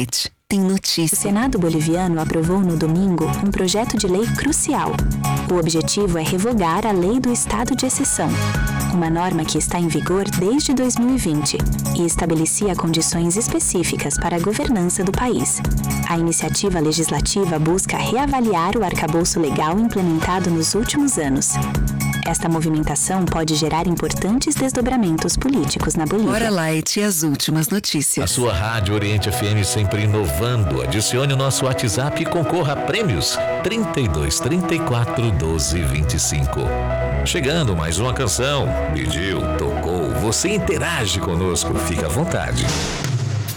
Light. Tem notícia. O Senado boliviano aprovou no domingo um projeto de lei crucial. O objetivo é revogar a Lei do Estado de Exceção, uma norma que está em vigor desde 2020 e estabelecia condições específicas para a governança do país. A iniciativa legislativa busca reavaliar o arcabouço legal implementado nos últimos anos. Esta movimentação pode gerar importantes desdobramentos políticos na Bolívia. Hora Light e as últimas notícias. A sua Rádio Oriente FM sempre inovando. Adicione o nosso WhatsApp e concorra a prêmios 32 34 12 25. Chegando mais uma canção. Pediu, tocou, você interage conosco. Fique à vontade.